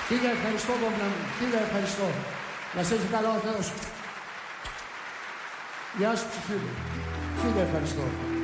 Φίλε, ευχαριστώ Κόμπλα μου. Φίλε, ευχαριστώ. Να σε έχει καλά ο Θεός. Γεια σου ψυχή μου. Φίλε, ευχαριστώ.